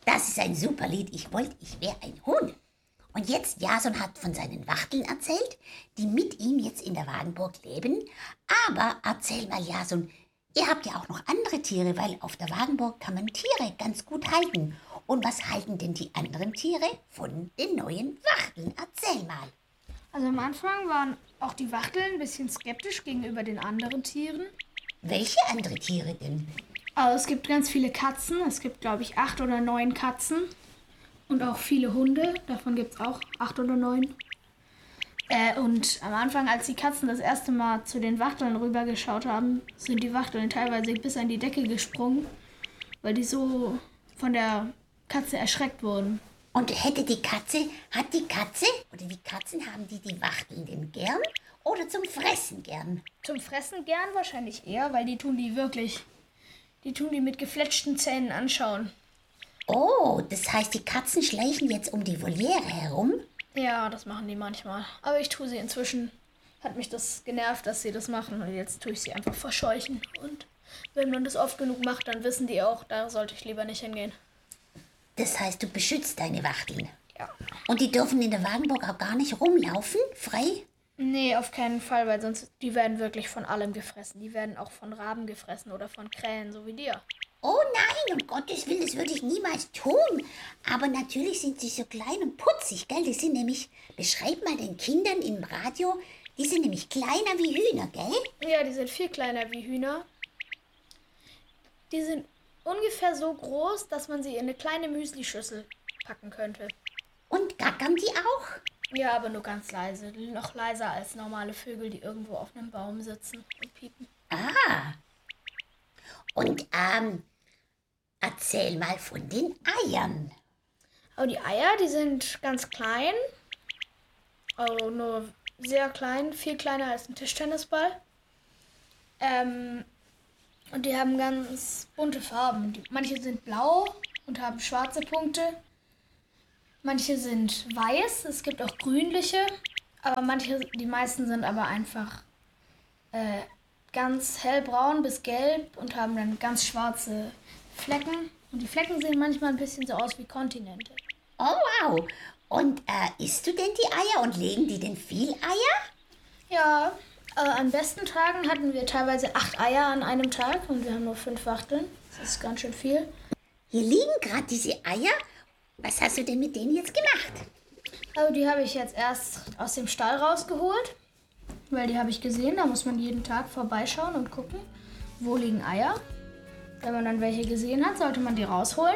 Das ist ein super Lied. Ich wollte, ich wäre ein Huhn. Und jetzt, Jason hat von seinen Wachteln erzählt, die mit ihm jetzt in der Wagenburg leben. Aber erzähl mal, Jason, ihr habt ja auch noch andere Tiere, weil auf der Wagenburg kann man Tiere ganz gut halten. Und was halten denn die anderen Tiere von den neuen Wachteln? Erzähl mal. Also am Anfang waren auch die Wachteln ein bisschen skeptisch gegenüber den anderen Tieren. Welche andere Tiere denn? Also es gibt ganz viele Katzen. Es gibt, glaube ich, 8 oder 9 Katzen. Und auch viele Hunde. Davon gibt es auch 8 oder 9. Und am Anfang, als die Katzen das erste Mal zu den Wachteln rübergeschaut haben, sind die Wachteln teilweise bis an die Decke gesprungen, weil die so von der Katze erschreckt wurden. Und hat die Katze, oder die Katzen, haben die Wachteln denn gern oder zum Fressen gern? Zum Fressen gern wahrscheinlich eher, weil die tun die mit gefletschten Zähnen anschauen. Oh, das heißt, die Katzen schleichen jetzt um die Voliere herum? Ja, das machen die manchmal. Aber ich tue sie inzwischen. Hat mich das genervt, dass sie das machen. Und jetzt tue ich sie einfach verscheuchen. Und wenn man das oft genug macht, dann wissen die auch, da sollte ich lieber nicht hingehen. Das heißt, du beschützt deine Wachteln? Ja. Und die dürfen in der Wagenburg auch gar nicht rumlaufen, frei? Nee, auf keinen Fall, weil sonst, die werden wirklich von allem gefressen. Die werden auch von Raben gefressen oder von Krähen, so wie dir. Oh nein, um Gottes Willen, das würde ich niemals tun. Aber natürlich sind sie so klein und putzig, gell? Die sind nämlich, beschreib mal den Kindern im Radio, die sind nämlich kleiner wie Hühner, gell? Ja, die sind viel kleiner wie Hühner. Die sind ungefähr so groß, dass man sie in eine kleine Müslischüssel packen könnte. Und gackern die auch? Ja, aber nur ganz leise. Noch leiser als normale Vögel, die irgendwo auf einem Baum sitzen und piepen. Ah. Und, erzähl mal von den Eiern. Aber die Eier, die sind ganz klein. Also nur sehr klein, viel kleiner als ein Tischtennisball. Und die haben ganz bunte Farben. Manche sind blau und haben schwarze Punkte. Manche sind weiß, es gibt auch grünliche. Aber die meisten sind aber einfach ganz hellbraun bis gelb und haben dann ganz schwarze Flecken. Und die Flecken sehen manchmal ein bisschen so aus wie Kontinente. Oh, wow. Und isst du denn die Eier und legen die denn viel Eier? Ja, an besten Tagen hatten wir teilweise 8 Eier an einem Tag und wir haben nur 5 Wachteln. Das ist ganz schön viel. Hier liegen gerade diese Eier. Was hast du denn mit denen jetzt gemacht? Also die habe ich jetzt erst aus dem Stall rausgeholt, weil die habe ich gesehen. Da muss man jeden Tag vorbeischauen und gucken, wo liegen Eier. Wenn man dann welche gesehen hat, sollte man die rausholen.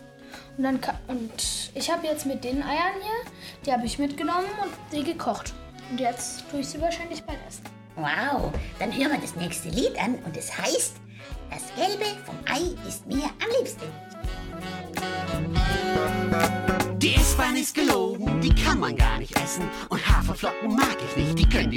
Und ich habe jetzt mit den Eiern hier, die habe ich mitgenommen und sie gekocht. Und jetzt tue ich sie wahrscheinlich bald essen. Wow, dann hören wir das nächste Lied an und es heißt, das Gelbe vom Ei ist mir am liebsten. Die S-Bahn ist gelogen, die kann man gar nicht essen. Und Haferflocken mag ich nicht, die können die